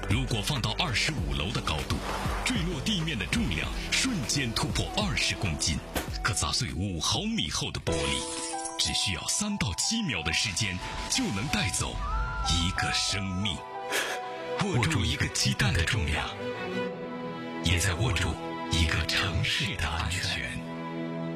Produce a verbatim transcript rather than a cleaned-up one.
如果放到二十五楼的高度，坠落地面的重量瞬间突破二十公斤，可砸碎五毫米厚的玻璃，只需要三到七秒的时间就能带走一个生命。握住一个鸡蛋的重量，也在握住一个城市的安全。